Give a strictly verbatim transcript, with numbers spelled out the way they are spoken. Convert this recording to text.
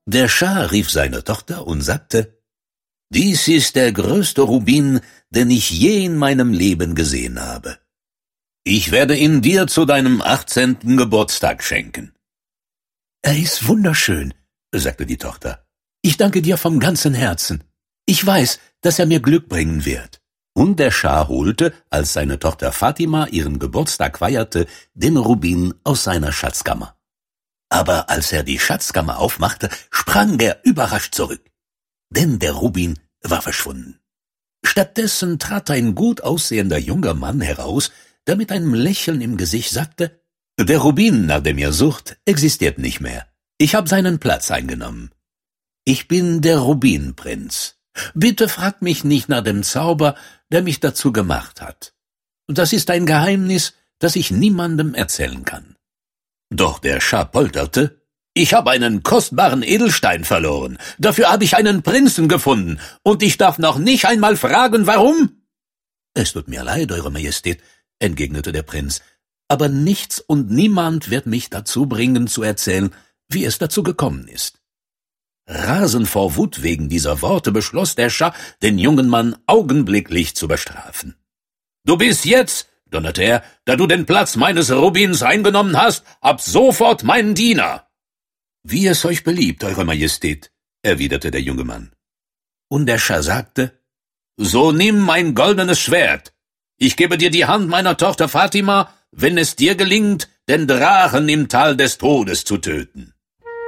Der Schah rief seine Tochter und sagte: »Dies ist der größte Rubin, den ich je in meinem Leben gesehen habe. Ich werde ihn dir zu deinem achtzehnten Geburtstag schenken.« »Er ist wunderschön«, sagte die Tochter. »Ich danke dir vom ganzen Herzen. Ich weiß, dass er mir Glück bringen wird.« Und der Schah holte, als seine Tochter Fatima ihren Geburtstag feierte, den Rubin aus seiner Schatzkammer. Aber als er die Schatzkammer aufmachte, sprang er überrascht zurück. Denn der Rubin war verschwunden. Stattdessen trat ein gut aussehender junger Mann heraus, der mit einem Lächeln im Gesicht sagte: »Der Rubin, nach dem ihr sucht, existiert nicht mehr. Ich habe seinen Platz eingenommen. Ich bin der Rubinprinz. Bitte fragt mich nicht nach dem Zauber, der mich dazu gemacht hat. Das ist ein Geheimnis, das ich niemandem erzählen kann.« Doch der Schah polterte: »Ich habe einen kostbaren Edelstein verloren. Dafür habe ich einen Prinzen gefunden, und ich darf noch nicht einmal fragen, warum?« »Es tut mir leid, Eure Majestät«, entgegnete der Prinz, »aber nichts und niemand wird mich dazu bringen, zu erzählen, wie es dazu gekommen ist.« Rasend vor Wut wegen dieser Worte beschloss der Schah, den jungen Mann augenblicklich zu bestrafen. »Du bist jetzt«, donnerte er, »da du den Platz meines Rubins eingenommen hast, ab sofort mein Diener.« »Wie es euch beliebt, Eure Majestät«, erwiderte der junge Mann. Und der Schah sagte: »So nimm mein goldenes Schwert. Ich gebe dir die Hand meiner Tochter Fatima, wenn es dir gelingt, den Drachen im Tal des Todes zu töten.«